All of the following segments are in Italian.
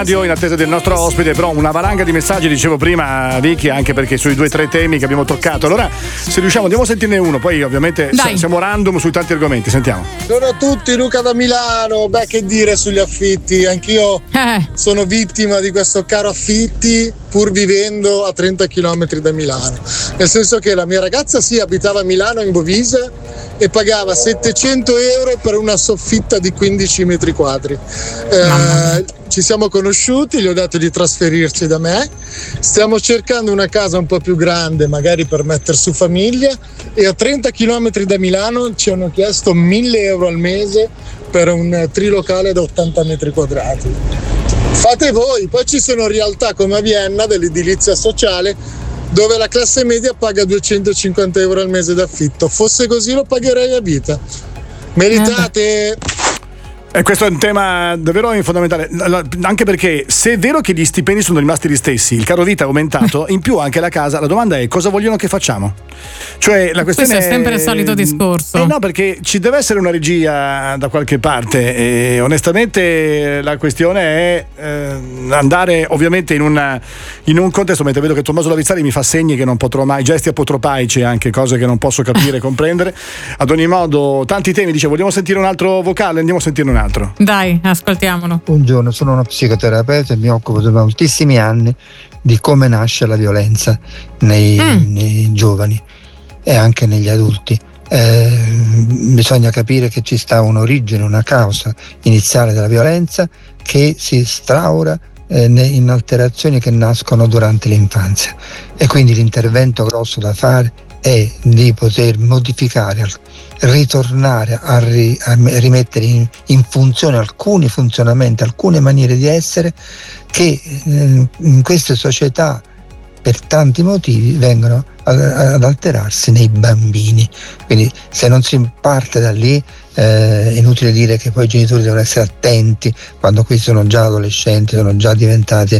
radio in attesa del nostro ospite, però una valanga di messaggi, dicevo prima Vicky, anche perché sui 2 o 3 temi che abbiamo toccato. Allora, se riusciamo, andiamo a sentirne uno, poi ovviamente siamo random sui tanti argomenti, sentiamo. Buongiorno a tutti, Luca da Milano. Beh, che dire sugli affitti, anch'io sono vittima di questo caro affitti, pur vivendo a 30 km da Milano, nel senso che la mia ragazza abitava a Milano in Bovise e pagava 700 euro per una soffitta di 15 metri quadri. Ci siamo conosciuti, gli ho detto di trasferirci da me, stiamo cercando una casa un po' più grande, magari per mettere su famiglia, e a 30 km da Milano ci hanno chiesto 1.000 euro al mese per un trilocale da 80 metri quadrati. Fate voi. Poi ci sono realtà come a Vienna dell'edilizia sociale dove la classe media paga 250 euro al mese d'affitto. Fosse così lo pagherei a vita. Meritate. E questo è un tema davvero fondamentale, anche perché se è vero che gli stipendi sono rimasti gli stessi, il caro vita è aumentato, in più anche la casa, la domanda è cosa vogliono che facciamo? Cioè la questione questo è sempre il solito discorso. No, perché ci deve essere una regia da qualche parte e onestamente la questione è andare ovviamente in un contesto, mentre vedo che Tommaso Lavizzari mi fa segni che non potrò mai, gesti apotropaici anche, cose che non posso capire e comprendere. Ad ogni modo, tanti temi, dice, vogliamo sentire un altro vocale? Andiamo a sentire un altro. Dai, ascoltiamolo. Buongiorno, sono uno psicoterapeuta e mi occupo da moltissimi anni di come nasce la violenza nei giovani e anche negli adulti. Bisogna capire che ci sta un'origine, una causa iniziale della violenza che si instaura in alterazioni che nascono durante l'infanzia, e quindi l'intervento grosso da fare è di poter modificare, ritornare a rimettere in funzione alcuni funzionamenti, alcune maniere di essere che in queste società per tanti motivi vengono ad alterarsi nei bambini. Quindi se non si parte da lì è inutile dire che poi i genitori devono essere attenti quando questi sono già adolescenti, sono già diventati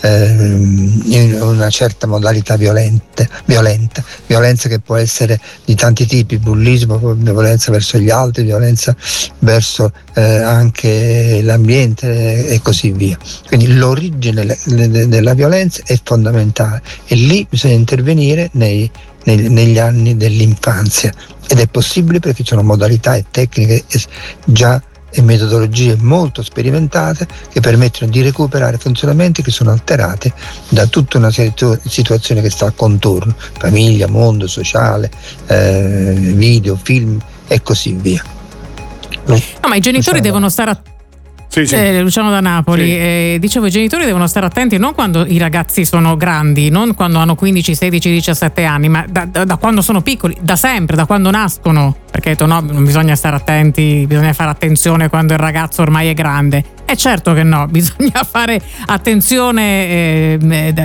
in una certa modalità violenta, violenza che può essere di tanti tipi: bullismo, violenza verso gli altri, violenza verso anche l'ambiente e così via. Quindi l'origine della violenza è fondamentale e lì bisogna intervenire negli anni dell'infanzia, ed è possibile perché ci sono modalità e tecniche già e metodologie molto sperimentate che permettono di recuperare funzionamenti che sono alterati da tutta una situazione che sta contorno: famiglia, mondo sociale, video, film e così via. No, ma i genitori devono stare attenti. Sì. Luciano da Napoli, dicevo, i genitori devono stare attenti non quando i ragazzi sono grandi, non quando hanno 15, 16, 17 anni, ma da quando sono piccoli, da sempre, da quando nascono, perché no, non bisogna stare attenti, bisogna fare attenzione quando il ragazzo ormai è grande. E certo che no, bisogna fare attenzione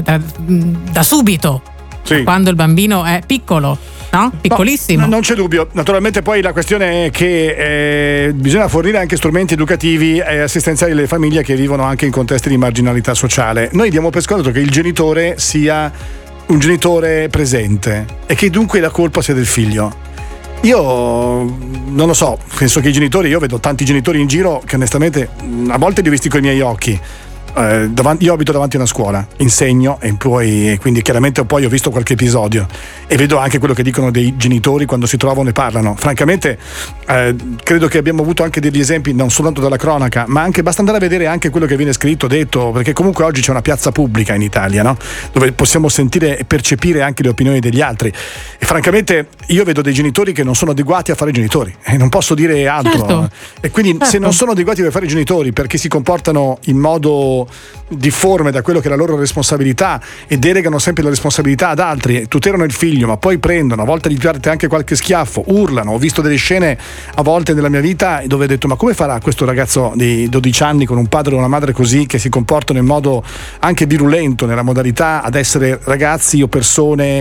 da subito, quando il bambino è piccolo. No? Piccolissimo. No, non c'è dubbio. Naturalmente poi la questione è che bisogna fornire anche strumenti educativi e assistenziali alle famiglie che vivono anche in contesti di marginalità sociale. Noi diamo per scontato che il genitore sia un genitore presente e che dunque la colpa sia del figlio. Io non lo so, penso che i genitori, io vedo tanti genitori in giro che onestamente a volte li ho visti con i miei occhi. Io abito davanti a una scuola, insegno e quindi chiaramente poi ho visto qualche episodio e vedo anche quello che dicono dei genitori quando si trovano e parlano. Francamente credo che abbiamo avuto anche degli esempi non soltanto dalla cronaca, ma anche basta andare a vedere anche quello che viene scritto, detto, perché comunque oggi c'è una piazza pubblica in Italia, no? Dove possiamo sentire e percepire anche le opinioni degli altri, e francamente io vedo dei genitori che non sono adeguati a fare genitori e non posso dire altro. Certo. E quindi se non sono adeguati per fare genitori perché si comportano in modo difforme da quello che è la loro responsabilità e delegano sempre la responsabilità ad altri, tutelano il figlio ma poi prendono, a volte gli parte anche qualche schiaffo, urlano. Ho visto delle scene a volte nella mia vita dove ho detto: ma come farà questo ragazzo di 12 anni con un padre e una madre così, che si comportano in modo anche virulento nella modalità ad essere ragazzi o persone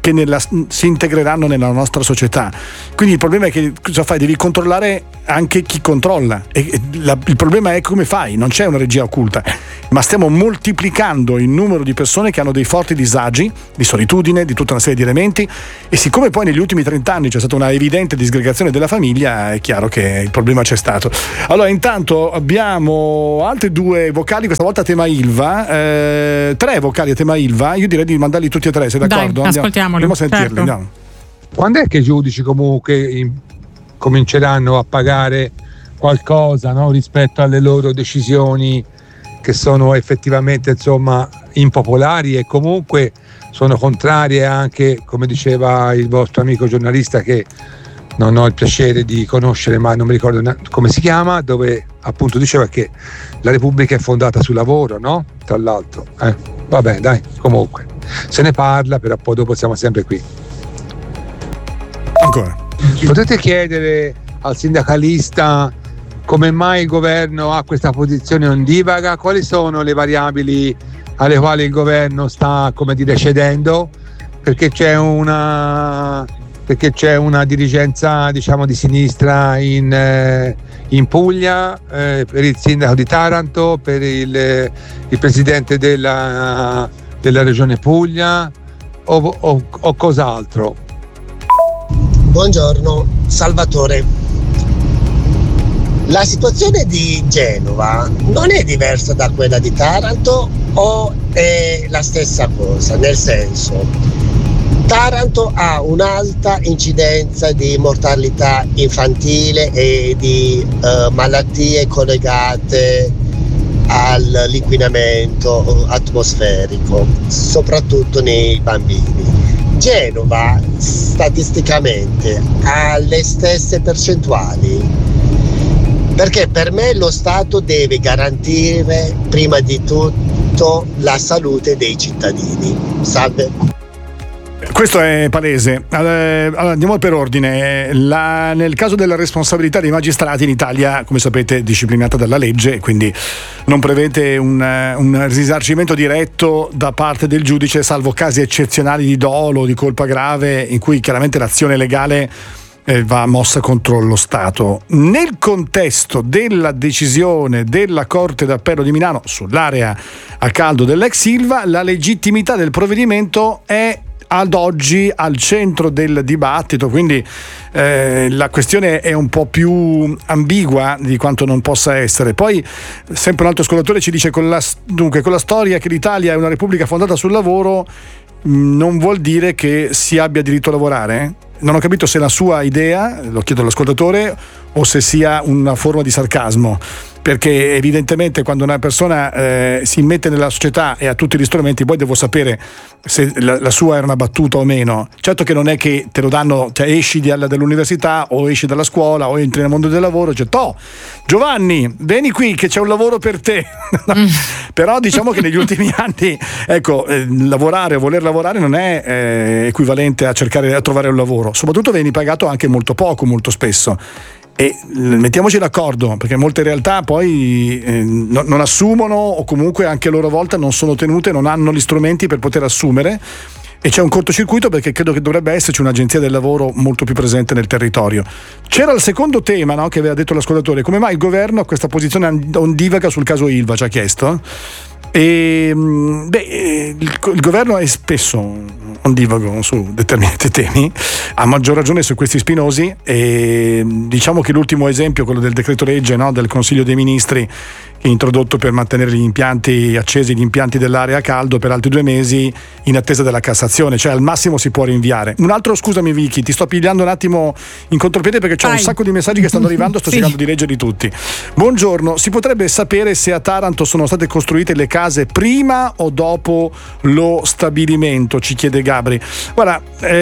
che si integreranno nella nostra società. Quindi il problema è che cosa fai? Devi controllare anche chi controlla, e il problema è come fai, non c'è una regia occulta, ma stiamo moltiplicando il numero di persone che hanno dei forti disagi, di solitudine, di tutta una serie di elementi, e siccome poi negli ultimi 30 anni c'è stata una evidente disgregazione della famiglia, è chiaro che il problema c'è stato. Allora intanto abbiamo altri 2 vocali, questa volta a tema Ilva, 3 vocali a tema Ilva, io direi di mandarli tutti e 3, sei d'accordo? Dai, ascoltiamoli. Andiamo a sentirli, certo. andiamo. Quando è che i giudici comunque cominceranno a pagare qualcosa, no, rispetto alle loro decisioni che sono effettivamente, insomma, impopolari e comunque sono contrarie anche, come diceva il vostro amico giornalista che non ho il piacere di conoscere, ma non mi ricordo come si chiama, dove appunto diceva che la Repubblica è fondata sul lavoro, no? Tra l'altro, vabbè, dai, comunque se ne parla, però poi dopo siamo sempre qui. Ancora. Potete chiedere al sindacalista come mai il governo ha questa posizione ondivaga? Quali sono le variabili alle quali il governo sta, come dire, cedendo? Perché c'è una dirigenza, diciamo, di sinistra in Puglia, per il sindaco di Taranto, per il presidente della regione Puglia o cos'altro? Buongiorno, Salvatore. La situazione di Genova non è diversa da quella di Taranto o è la stessa cosa? Nel senso, Taranto ha un'alta incidenza di mortalità infantile e di malattie collegate all'inquinamento atmosferico, soprattutto nei bambini. Genova statisticamente ha le stesse percentuali, perché per me lo Stato deve garantire prima di tutto la salute dei cittadini. Salve. Questo è palese. Allora, andiamo per ordine. Nel caso della responsabilità dei magistrati in Italia, come sapete, è disciplinata dalla legge, quindi non prevede un risarcimento diretto da parte del giudice, salvo casi eccezionali di dolo, di colpa grave, in cui chiaramente l'azione legale va mossa contro lo Stato. Nel contesto della decisione della Corte d'Appello di Milano sull'area a caldo dell'ex Ilva, la legittimità del provvedimento è ad oggi al centro del dibattito, quindi la questione è un po' più ambigua di quanto non possa essere. Poi sempre un altro ascoltatore ci dice con la storia che l'Italia è una repubblica fondata sul lavoro non vuol dire che si abbia diritto a lavorare? Non ho capito se la sua idea, lo chiedo all'ascoltatore, o se sia una forma di sarcasmo, perché evidentemente quando una persona si immette nella società e ha tutti gli strumenti, poi devo sapere se la sua era una battuta o meno. Certo che non è che te lo danno, cioè esci dall'università o esci dalla scuola o entri nel mondo del lavoro, cioè Giovanni, vieni qui che c'è un lavoro per te. Però diciamo che negli ultimi anni, ecco, lavorare o voler lavorare non è equivalente a cercare di trovare un lavoro, soprattutto vieni pagato anche molto poco, molto spesso. E mettiamoci d'accordo, perché molte realtà poi non assumono, o comunque anche a loro volta non sono tenute, non hanno gli strumenti per poter assumere, e c'è un cortocircuito, perché credo che dovrebbe esserci un'agenzia del lavoro molto più presente nel territorio. C'era il secondo tema, no, che aveva detto l'ascoltatore: come mai il governo ha questa posizione ondivaga sul caso Ilva, ci ha chiesto. E il governo è spesso ondivago su determinati temi, a maggior ragione su questi spinosi, e diciamo che l'ultimo esempio, quello del decreto legge, no, del Consiglio dei Ministri, che è introdotto per mantenere gli impianti accesi, gli impianti dell'area a caldo per altri 2 mesi in attesa della Cassazione, cioè al massimo si può rinviare. Un altro, scusami Vicky, ti sto pigliando un attimo in contropiede perché c'ho un sacco di messaggi che stanno arrivando, sto cercando di leggerli tutti. Buongiorno, si potrebbe sapere se a Taranto sono state costruite le case prima o dopo lo stabilimento, ci chiede Gabri. Guarda,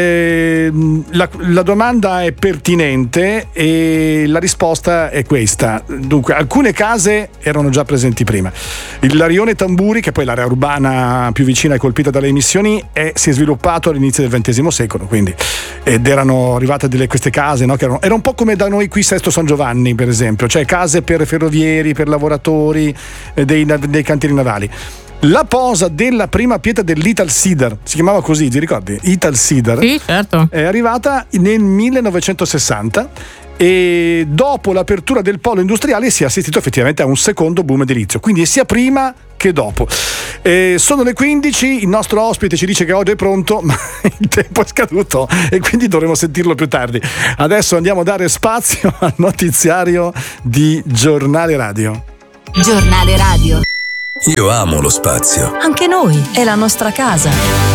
la domanda è pertinente e la risposta è questa. Dunque, alcune case erano già presenti prima. Il Rione Tamburi, che poi è l'area urbana più vicina e colpita dalle emissioni, si è sviluppato all'inizio del XX secolo, quindi, ed erano arrivate queste case, no, che era un po' come da noi qui Sesto San Giovanni, per esempio, cioè case per ferrovieri, per lavoratori dei cantieri navali. La posa della prima pietra dell'Italsider, si chiamava così, ti ricordi? Italsider. Sì, certo. È arrivata nel 1960 e dopo l'apertura del polo industriale si è assistito effettivamente a un secondo boom edilizio, quindi sia prima che dopo. Sono le 15, il nostro ospite ci dice che oggi è pronto, ma il tempo è scaduto e quindi dovremo sentirlo più tardi. Adesso andiamo a dare spazio al notiziario di Giornale Radio. Giornale Radio. Io amo lo spazio. Anche noi, è la nostra casa.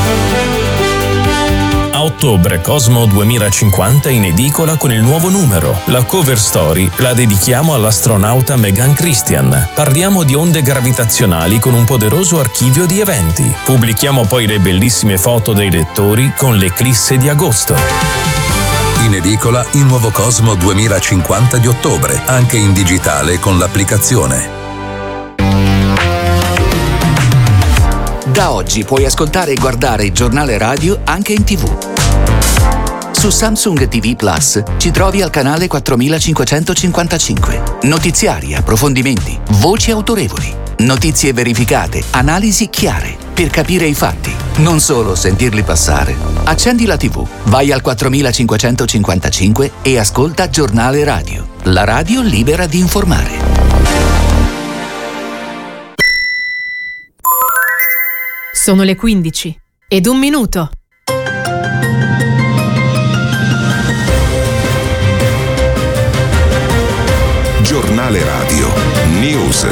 A ottobre Cosmo 2050 in edicola con il nuovo numero. La cover story la dedichiamo all'astronauta Megan Christian. Parliamo di onde gravitazionali con un poderoso archivio di eventi. Pubblichiamo poi le bellissime foto dei lettori con l'eclisse di agosto. In edicola il nuovo Cosmo 2050 di ottobre, anche in digitale con l'applicazione. Da oggi puoi ascoltare e guardare il Giornale Radio anche in TV. Su Samsung TV Plus ci trovi al canale 4555. Notiziari, approfondimenti, voci autorevoli, notizie verificate, analisi chiare, per capire i fatti, non solo sentirli passare. Accendi la TV, vai al 4555 e ascolta Giornale Radio. La radio libera di informare. Sono le 15 ed 1 minuto. Giornale Radio News.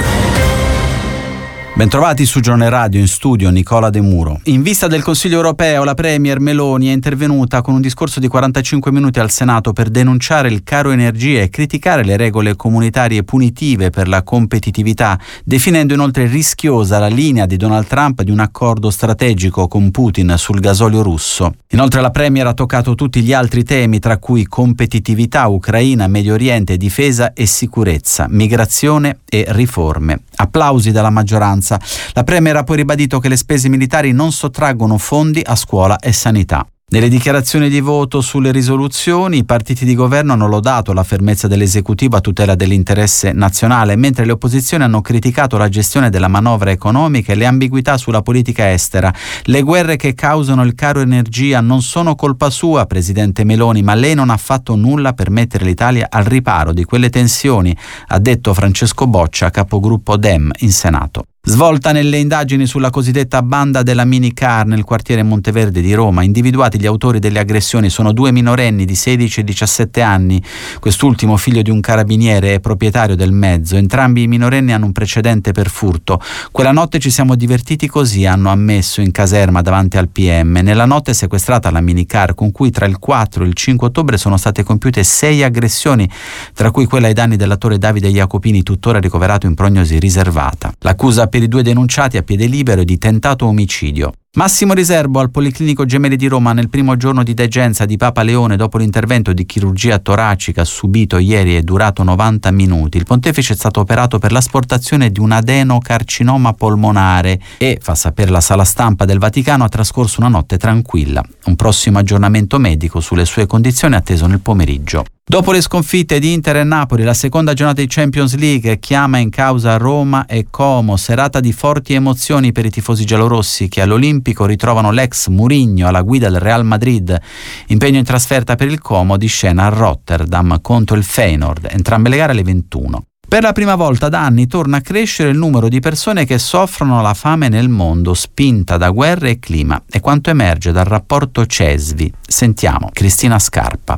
Bentrovati su Giornale Radio, in studio Nicola De Muro. In vista del Consiglio europeo, la Premier Meloni è intervenuta con un discorso di 45 minuti al Senato per denunciare il caro energia e criticare le regole comunitarie punitive per la competitività, definendo inoltre rischiosa la linea di Donald Trump di un accordo strategico con Putin sul gasolio russo. Inoltre la Premier ha toccato tutti gli altri temi, tra cui competitività, Ucraina, Medio Oriente, difesa e sicurezza, migrazione e riforme. Applausi dalla maggioranza. La Premier ha poi ribadito che le spese militari non sottraggono fondi a scuola e sanità. Nelle dichiarazioni di voto sulle risoluzioni, i partiti di governo hanno lodato la fermezza dell'esecutivo a tutela dell'interesse nazionale, mentre le opposizioni hanno criticato la gestione della manovra economica e le ambiguità sulla politica estera. Le guerre che causano il caro energia non sono colpa sua, Presidente Meloni, ma lei non ha fatto nulla per mettere l'Italia al riparo di quelle tensioni, ha detto Francesco Boccia, capogruppo Dem in Senato. Svolta nelle indagini sulla cosiddetta banda della minicar nel quartiere Monteverde di Roma. Individuati gli autori delle aggressioni sono 2 minorenni di 16 e 17 anni. Quest'ultimo, figlio di un carabiniere e proprietario del mezzo. Entrambi i minorenni hanno un precedente per furto. Quella notte ci siamo divertiti così, hanno ammesso in caserma davanti al PM. Nella notte è sequestrata la minicar con cui tra il 4 e il 5 ottobre sono state compiute 6 aggressioni, tra cui quella ai danni dell'attore Davide Jacopini, tuttora ricoverato in prognosi riservata. L'accusa per i 2 denunciati a piede libero e di tentato omicidio. Massimo riservo al Policlinico Gemelli di Roma nel primo giorno di degenza di Papa Leone dopo l'intervento di chirurgia toracica subito ieri e durato 90 minuti. Il pontefice è stato operato per l'asportazione di un adenocarcinoma polmonare e, fa sapere la sala stampa del Vaticano, ha trascorso una notte tranquilla. Un prossimo aggiornamento medico sulle sue condizioni atteso nel pomeriggio. Dopo le sconfitte di Inter e Napoli, la seconda giornata di Champions League chiama in causa Roma e Como, serata di forti emozioni per i tifosi giallorossi che all'Olimpico ritrovano l'ex Mourinho alla guida del Real Madrid. Impegno in trasferta per il Como, di scena a Rotterdam contro il Feyenoord, entrambe le gare alle 21. Per la prima volta da anni torna a crescere il numero di persone che soffrono la fame nel mondo, spinta da guerre e clima, è quanto emerge dal rapporto CESVI. Sentiamo Cristina Scarpa.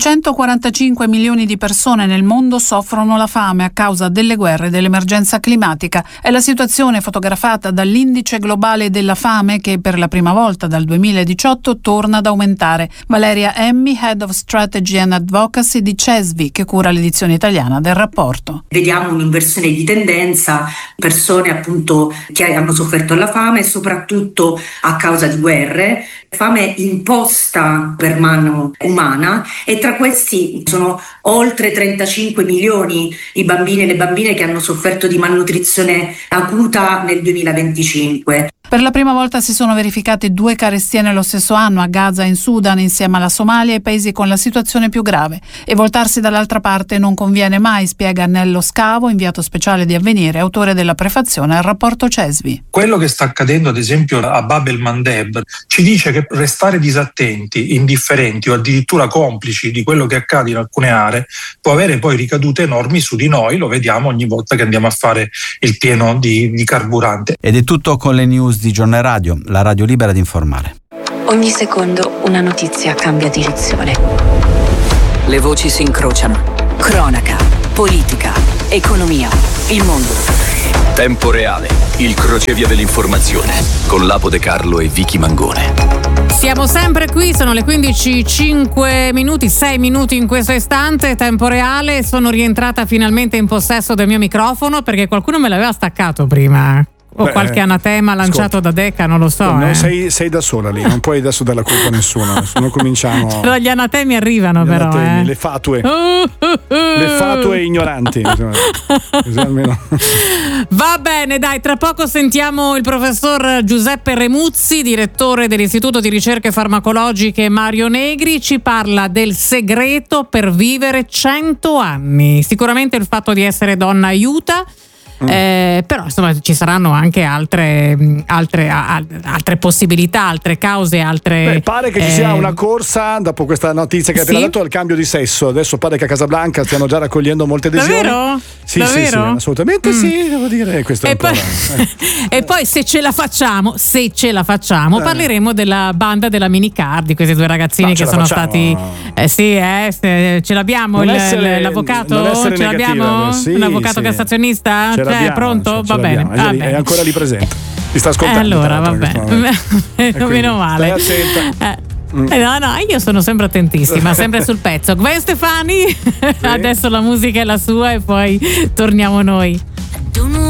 645 milioni di persone nel mondo soffrono la fame a causa delle guerre e dell'emergenza climatica. È la situazione fotografata dall'Indice Globale della Fame che per la prima volta dal 2018 torna ad aumentare. Valeria Emmi, Head of Strategy and Advocacy di CESVI, che cura l'edizione italiana del rapporto. Vediamo un'inversione di tendenza, persone appunto che hanno sofferto la fame soprattutto a causa di guerre, fame imposta per mano umana, e tra questi sono oltre 35 milioni i bambini e le bambine che hanno sofferto di malnutrizione acuta nel 2025. Per la prima volta si sono verificate 2 carestie nello stesso anno, a Gaza e in Sudan, insieme alla Somalia e paesi con la situazione più grave. E voltarsi dall'altra parte non conviene mai, spiega Nello Scavo, inviato speciale di Avvenire, autore della prefazione al rapporto CESVI. Quello che sta accadendo ad esempio a Bab el-Mandeb ci dice che restare disattenti, indifferenti o addirittura complici di quello che accade in alcune aree può avere poi ricadute enormi su di noi, lo vediamo ogni volta che andiamo a fare il pieno di carburante. Ed è tutto con le news di Giornale Radio, la radio libera di informare. Ogni secondo una notizia cambia direzione. Le voci si incrociano. Cronaca, politica, economia, il mondo. Tempo reale, il crocevia dell'informazione con Lapo De Carlo e Vicky Mangone. Siamo sempre qui, sono le 15:05, 6 minuti in questo istante, tempo reale. Sono rientrata finalmente in possesso del mio microfono perché qualcuno me l'aveva staccato prima. O qualche anatema lanciato da Decca, non lo so. No, sei da sola lì, non puoi adesso dare la colpa a nessuno. Adesso non cominciamo. Però gli anatemi arrivano, però. Le fatue. Le fatue ignoranti. Almeno. Va bene, dai, tra poco sentiamo il professor Giuseppe Remuzzi, direttore dell'Istituto di Ricerche Farmacologiche Mario Negri. Ci parla del segreto per vivere 100 anni. Sicuramente il fatto di essere donna aiuta. Però insomma ci saranno anche altre possibilità, altre cause, altre. Pare che ci sia una corsa dopo questa notizia che hai appena dato al cambio di sesso. Adesso pare che a Casablanca stiano già raccogliendo molte adesioni. Davvero? Sì, assolutamente sì, devo dire. Questo è e poi se ce la facciamo, parleremo della banda della Minicar, di questi 2 ragazzini che sono stati. Ce l'abbiamo l'avvocato? Ce l'abbiamo? Un avvocato cassazionista? Pronto? Va bene. È ancora lì presente. Ti sta ascoltando. Allora, va bene. Meno male. No, io sono sempre attentissima, sempre sul pezzo. Gwen Stefani, adesso la musica è la sua e poi torniamo noi.